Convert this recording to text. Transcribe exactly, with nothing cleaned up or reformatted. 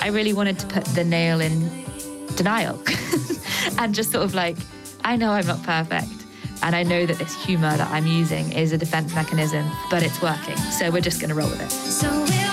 really wanted to put the nail in denial and just sort of like, I know I'm not perfect. And I know that this humour that I'm using is a defence mechanism, but it's working. So we're just going to roll with it. So